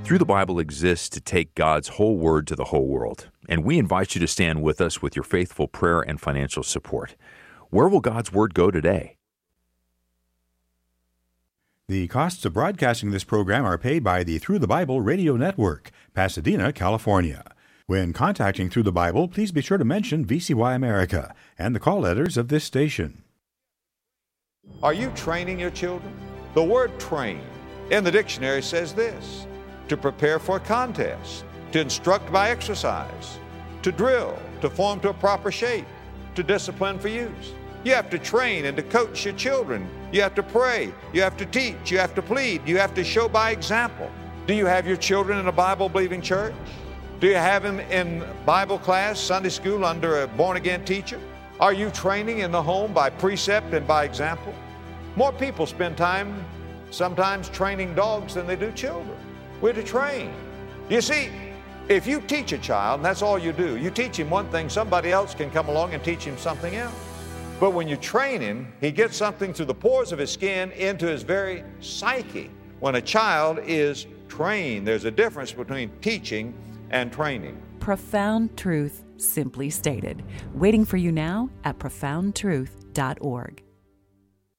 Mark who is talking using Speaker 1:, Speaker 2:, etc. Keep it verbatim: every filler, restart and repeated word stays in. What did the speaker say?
Speaker 1: Through the Bible exists to take God's whole word to the whole world, and we invite you to stand with us with your faithful prayer and financial support. Where will God's word go today?
Speaker 2: The costs of broadcasting this program are paid by the Through the Bible Radio Network, Pasadena, California. When contacting Through the Bible, please be sure to mention V C Y America and the call letters of this station.
Speaker 3: Are you training your children? The word train in the dictionary says this: to prepare for a contest, to instruct by exercise, to drill, to form to a proper shape, to discipline for use. You have to train and to coach your children. You have to pray. You have to teach. You have to plead. You have to show by example. Do you have your children in a Bible-believing church? Do you have them in Bible class, Sunday school, under a born-again teacher? Are you training in the home by precept and by example? More people spend time sometimes training dogs than they do children. We're to train. You see, if you teach a child, and that's all you do, you teach him one thing, somebody else can come along and teach him something else. But when you train him, he gets something through the pores of his skin into his very psyche. When a child is trained, there's a difference between teaching and training.
Speaker 4: Profound truth, simply stated. Waiting for you now at profound truth dot org.